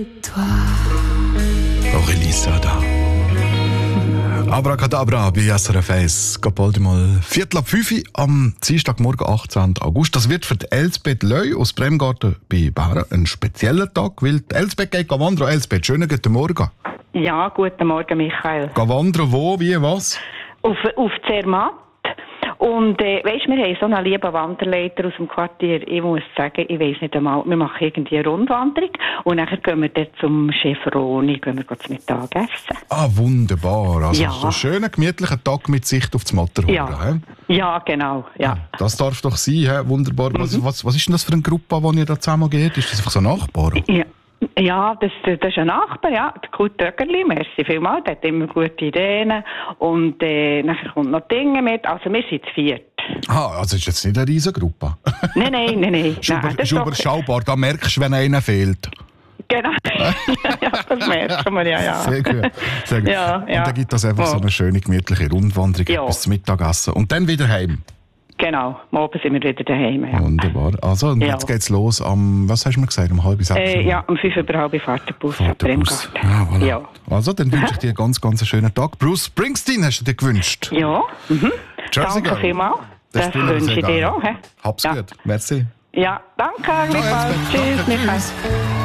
Aurélie Sada. Abracadabra bei SRF 1. Geht bald mal 4:45 am Dienstagmorgen, 18. August. Das wird für die Elsbeth Leu aus Bremgarten bei Bären ein spezieller Tag, weil die Elsbeth geht wandern. Elsbeth, schönen guten Morgen. Ja, guten Morgen, Michael. Wandern wo, wie, was? Auf Zermatt. Und weisst, wir haben so einen lieben Wanderleiter aus dem Quartier. Ich muss sagen, ich weiss nicht einmal, wir machen irgendwie eine Rundwanderung und dann gehen wir dort zum Chefroni, gehen wir zum Mittagessen. Ah, wunderbar. Also ja. So einen schönen, gemütlichen Tag mit Sicht auf das Matterhorn. Ja. Ja, genau. Ja. Das darf doch sein, he? Wunderbar. Was ist denn das für eine Gruppe, die ihr da zusammen geht? Ist das einfach so Nachbar? Ja, das ist ein Nachbar, ja, der Kurt Tögerli, merci vielmals, der hat immer gute Ideen und nachher kommt noch Dinge mit, also wir sind zu viert. Ah, also ist jetzt nicht eine riesige Gruppe? Nein. Überschaubar, da merkst du, wenn einer fehlt. Genau, ja, das merken wir, ja. Sehr gut. Ja. Und dann gibt es einfach so eine schöne, gemütliche Rundwanderung bis zum Mittagessen und dann wieder heim. Genau, morgen sind wir wieder daheim. Ja. Wunderbar. Also, und jetzt geht's los am, was hast du mir gesagt, um 5:30? Ja, um 5:30 fährt der Bus. Ja, voilà. Ja. Also, dann wünsche ich dir einen ganz schönen Tag. Bruce Springsteen hast du dir gewünscht? Ja. Jersey danke vielmals. Das wünsche ich dir auch. Hab's gut. Merci. Ja, danke. Tschüss, Michael.